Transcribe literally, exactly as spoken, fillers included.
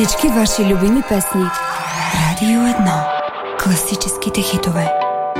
Всички ваши любими песни. Радио едно. Класическите хитове.